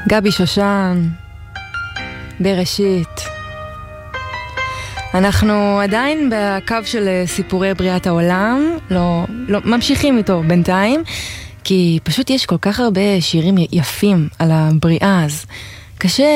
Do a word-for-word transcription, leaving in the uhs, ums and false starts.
גבי שושן, בראשית. אנחנו עדיין בקו של סיפורי בריאת העולם, לא, לא ממשיכים איתו בינתיים, כי פשוט יש כל כך הרבה שירים יפים על הבריאה, אז קשה